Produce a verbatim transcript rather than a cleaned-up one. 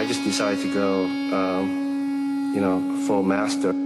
I just decided to go, um, you know, full master.